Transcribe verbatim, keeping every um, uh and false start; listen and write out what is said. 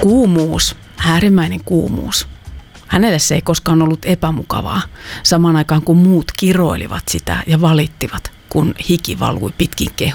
Kuumuus, äärimmäinen kuumuus. Hänelle se ei koskaan ollut epämukavaa, samaan aikaan kun muut kiroilivat sitä ja valittivat, kun hiki valui pitkin kehoa.